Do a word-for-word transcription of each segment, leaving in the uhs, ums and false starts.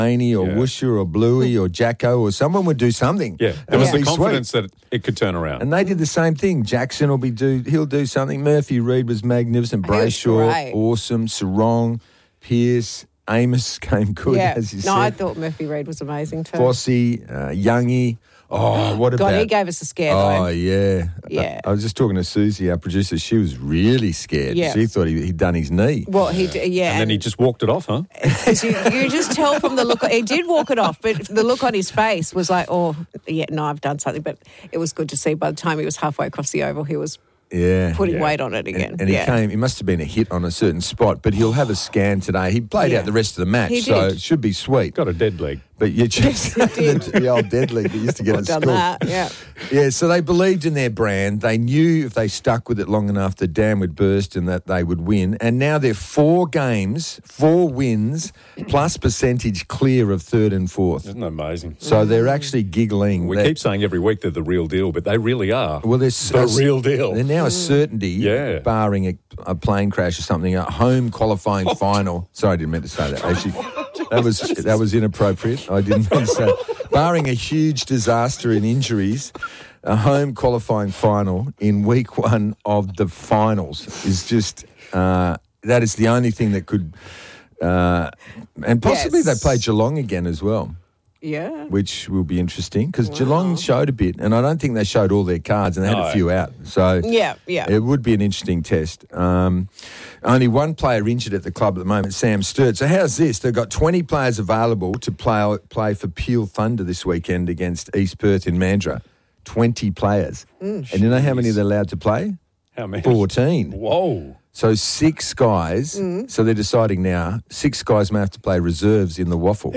Aney or Yeah. Woosha or Bluey or Jacko or someone would do something. Yeah, there And was it'd the be confidence sweet. that it could turn around. And they did the same thing. Jackson will be do. He'll do something. Murphy Reed was magnificent. He was Brayshaw, great. awesome. Sarong, Pearce, Amos came good, yeah. as you no, said. I thought Murphy Reed was amazing too. Fossey, uh, Youngie. Oh, what God, about? he gave us a scare Oh though. yeah, Yeah. I, I was just talking to Susie, our producer. She was really scared. Yeah. She thought he, he'd done his knee. Well, he d- yeah, and then he just walked it off, huh? Because you, you just tell from the look. He did walk it off, but the look on his face was like, oh, yeah, no, I've done something. But it was good to see by the time he was halfway across the oval, he was Yeah, putting Yeah. weight on it again. And, and he yeah. came. He must have been a hit on a certain spot, but he'll have a scan today. He played Yeah. out the rest of the match, He so did. it should be sweet. Got a dead leg. But you just the, the old dead league that used to get Well at done school. that, yeah. Yeah, so they believed in their brand. They knew if they stuck with it long enough, the dam would burst and that they would win. And now they're four games, four wins, plus percentage clear of third and fourth. Isn't that amazing? So they're actually giggling. We They're- keep saying every week they're the real deal, but they really are. Well, they're the real deal. They're now a certainty, Yeah. barring a, a plane crash or something, a home qualifying final. Sorry, I didn't mean to say that. Actually, that was that was inappropriate. I didn't mean to say. Barring a huge disaster in injuries, a home qualifying final in week one of the finals is just uh, that is the only thing that could, uh, and possibly Yes. they play Geelong again as well, Yeah. which will be interesting because Geelong showed a bit, and I don't think they showed all their cards, and they had No. a few out. So Yeah, yeah. it would be an interesting test. Um, only one player injured at the club at the moment, Sam Sturt. So how's this? They've got twenty players available to play play for Peel Thunder this weekend against East Perth in Mandurah. twenty players. Mm. And you know how many they're allowed to play? How many? fourteen. Whoa. So six guys, Mm. so they're deciding now, six guys may have to play reserves in the waffle.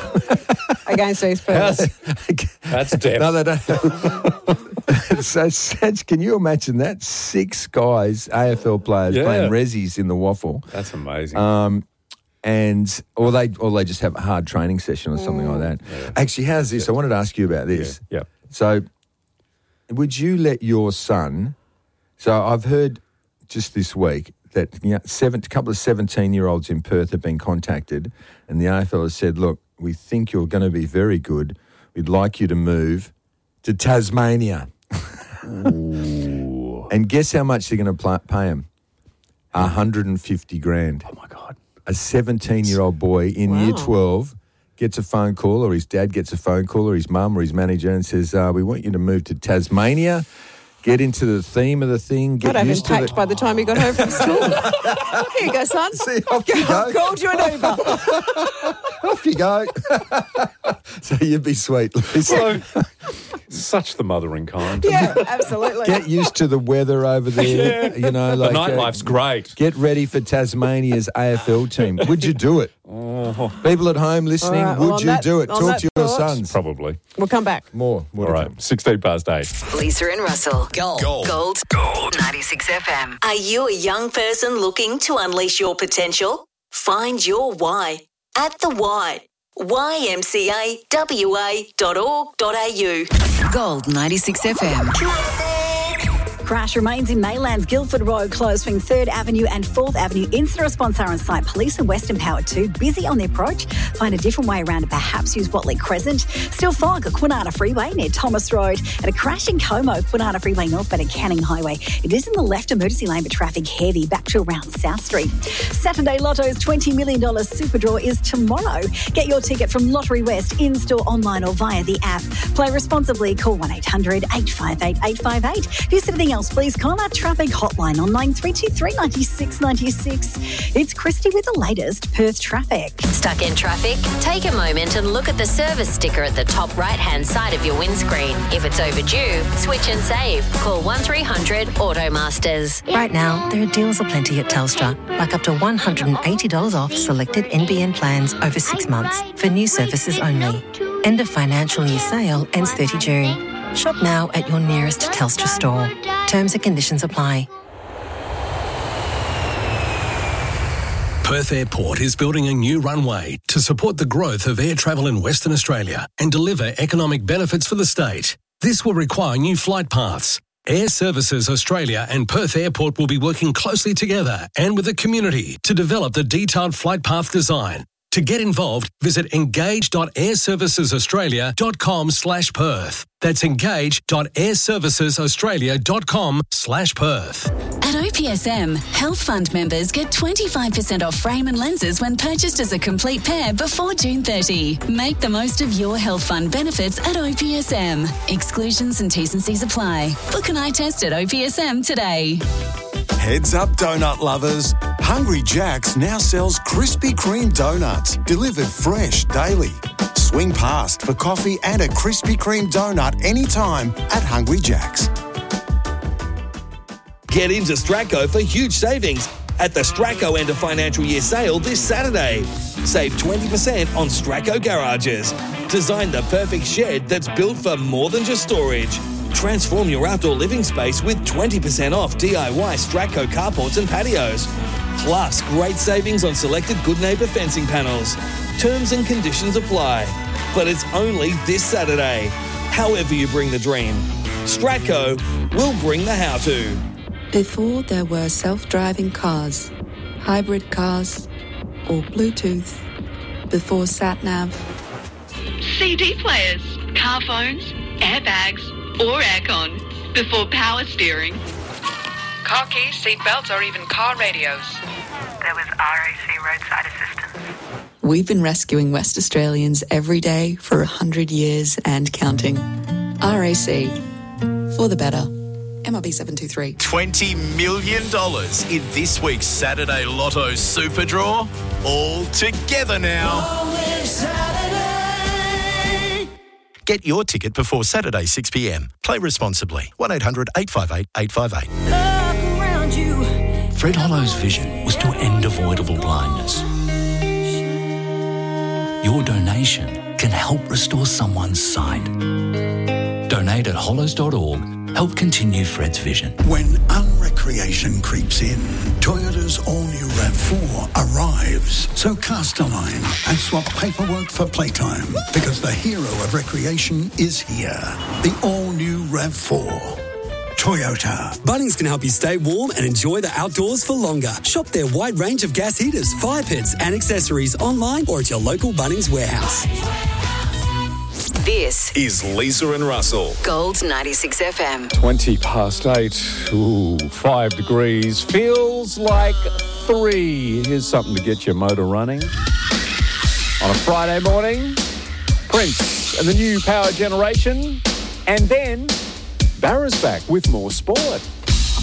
Against East Perth. That's depth. No, they don't. So, Saj, can you imagine that? Six guys, A F L players, Yeah. playing resis in the waffle. That's amazing. Um, and or they or they just have a hard training session or something like that. Actually, how's this? I wanted to ask you about this. yeah. So, would you let your son? So, I've heard just this week that you know, seven, a couple of seventeen-year-olds in Perth have been contacted, and the A F L has said, "Look, we think you're going to be very good. We'd like you to move to Tasmania." Ooh. And guess how much they're going to pl- pay him? one hundred fifty grand. Oh, my God. A seventeen-year-old boy in year Wow. twelve gets a phone call, or his dad gets a phone call, or his mum or his manager, and says, uh, we want you to move to Tasmania, get into the theme of the thing, get I'd have him used to packed it. by the time he got home from school. Here you go, son. See, off you I've go. called you an Uber. Off you go. So you'd be sweet, Lisa. So, such the mothering kind. Yeah, absolutely. Get used to the weather over there. You know, The like uh, nightlife's great. Get ready for Tasmania's A F L team. Would you do it? Oh, People at home listening, All right, would well, on you that- do it? on Talk that to your thought- sons. probably. We'll come back. More. more All to right, come. sixteen past eight. Lisa and Russell. Gold. Gold. Gold. Gold. ninety-six F M. Are you a young person looking to unleash your potential? Find your why at The Y. Y M C A W A dot org dot A U. Gold ninety-six F M. Crash remains in Maylands, Guildford Road, closed between third Avenue and fourth Avenue. Incident response are on site. Police and Western Power two busy on the approach. Find a different way around and perhaps use Watley Crescent. Still fog at Kwinana Freeway near Thomas Road, and a crash in Como, Kwinana Freeway northbound at Canning Highway. It is in the left emergency lane, but traffic heavy back to around South Street. Saturday Lotto's twenty million dollars super draw is tomorrow. Get your ticket from Lottery West, in-store, online or via the app. Play responsibly. Call one eight hundred eight five eight eight five eight. If you see anything else, please call our traffic hotline on nine three two three nine six nine six. It's Christy with the latest Perth traffic. Stuck in traffic? Take a moment and look at the service sticker at the top right-hand side of your windscreen. If it's overdue, switch and save. Call one three hundred Automasters. Right now, there are deals aplenty at Telstra, like up to one hundred eighty dollars off selected N B N plans over six months for new services only. End of financial year sale ends thirtieth of June. Shop now at your nearest Telstra store. Terms and conditions apply. Perth Airport is building a new runway to support the growth of air travel in Western Australia and deliver economic benefits for the state. This will require new flight paths. Air Services Australia and Perth Airport will be working closely together and with the community to develop the detailed flight path design. To get involved, visit engage.airservicesaustralia.com slash Perth. That's engage.airservicesaustralia.com slash Perth. At O P S M, Health Fund members get twenty-five percent off frame and lenses when purchased as a complete pair before June thirtieth. Make the most of your Health Fund benefits at O P S M. Exclusions and T's and C's apply. Book an eye test at O P S M today. Heads up, donut lovers. Hungry Jack's now sells Krispy Kreme donuts, delivered fresh daily. Swing past for coffee and a Krispy Kreme donut anytime at Hungry Jack's. Get into Stratco for huge savings at the Stratco End of Financial Year sale this Saturday. Save twenty percent on Stratco garages. Design the perfect shed that's built for more than just storage. Transform your outdoor living space with twenty percent off D I Y Stratco carports and patios. Plus, great savings on selected Good Neighbour fencing panels. Terms and conditions apply. But it's only this Saturday. However you bring the dream, Stratco will bring the how-to. Before there were self-driving cars, hybrid cars, or Bluetooth. Before sat-nav. C D players, car phones, airbags, or aircon. Before power steering. Car keys, seat belts, or even car radios. There was R A C roadside assistance. We've been rescuing West Australians every day for one hundred years and counting. R A C. For the better. M R B seven two three. twenty million dollars in this week's Saturday Lotto Super Draw. All together now. Get your ticket before Saturday six p m. Play responsibly. one eight hundred eight five eight eight five eight. Fred Hollow's vision was to end avoidable blindness. Your donation can help restore someone's sight. Donate at hollows dot org. Help continue Fred's vision. When unrecreation creeps in, Toyota's all-new RAV four arrives. So cast a line and swap paperwork for playtime, because the hero of recreation is here. The all-new RAV four. Toyota. Bunnings can help you stay warm and enjoy the outdoors for longer. Shop their wide range of gas heaters, fire pits and accessories online or at your local Bunnings warehouse. This is Lisa and Russell. Gold ninety-six F M. twenty past eight. Ooh, five degrees. Feels like three. Here's something to get your motor running. On a Friday morning, Prince and the new Power Generation. And then Barra's back with more sport.